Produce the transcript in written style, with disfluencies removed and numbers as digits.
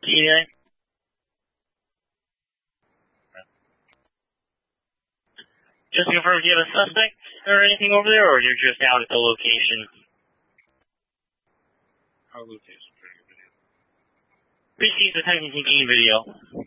TDA? Just to confirm, do you have a suspect or anything over there, or you're just out at the location? Our location. Received the Titan game video.